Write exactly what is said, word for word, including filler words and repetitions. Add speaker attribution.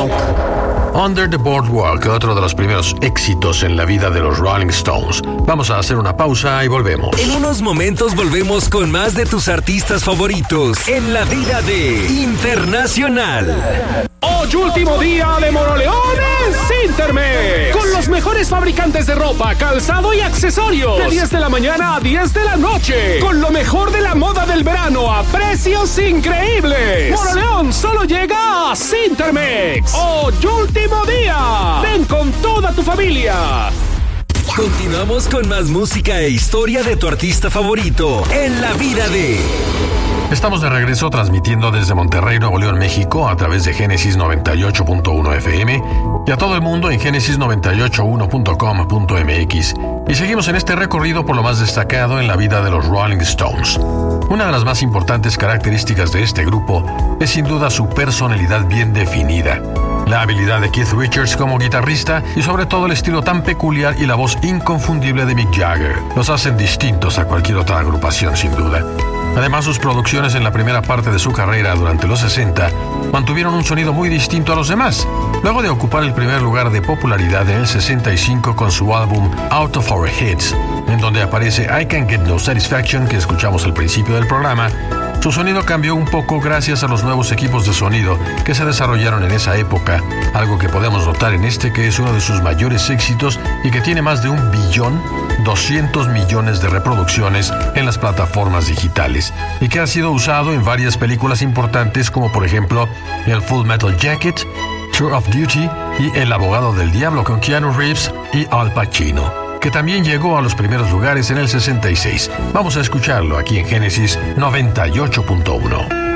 Speaker 1: Under the Boardwalk, otro de los primeros éxitos en la vida de los Rolling Stones. Vamos a hacer una pausa y volvemos.
Speaker 2: En unos momentos volvemos con más de tus artistas favoritos en la vida de Internacional.
Speaker 3: Hoy último día de Moroleón en Sintermex. Con los mejores fabricantes de ropa, calzado y accesorios. De diez de la mañana a diez de la noche. Con lo mejor de la moda del verano a precios increíbles. Moroleón solo llega a Sintermex. Hoy último día. Ven con toda tu familia.
Speaker 2: Continuamos con más música e historia de tu artista favorito en la vida de...
Speaker 1: Estamos de regreso transmitiendo desde Monterrey, Nuevo León, México, a través de Génesis noventa y ocho punto uno F M y a todo el mundo en génesis noventa y ocho punto uno punto com punto m x. Y seguimos en este recorrido por lo más destacado en la vida de los Rolling Stones. Una de las más importantes características de este grupo es sin duda su personalidad bien definida, la habilidad de Keith Richards como guitarrista y sobre todo el estilo tan peculiar y la voz inconfundible de Mick Jagger. Los hacen distintos a cualquier otra agrupación, sin duda. Además, sus producciones en la primera parte de su carrera durante los sesenta mantuvieron un sonido muy distinto a los demás. Luego de ocupar el primer lugar de popularidad en el sesenta y cinco con su álbum Out of Our Heads, en donde aparece I Can't Get No Satisfaction, que escuchamos al principio del programa, su sonido cambió un poco gracias a los nuevos equipos de sonido que se desarrollaron en esa época, algo que podemos notar en este que es uno de sus mayores éxitos y que tiene más de un billón, doscientos millones de reproducciones en las plataformas digitales y que ha sido usado en varias películas importantes como por ejemplo el Full Metal Jacket, Tour of Duty y El Abogado del Diablo con Keanu Reeves y Al Pacino, que también llegó a los primeros lugares en el sesenta y seis. Vamos a escucharlo aquí en Génesis noventa y ocho punto uno.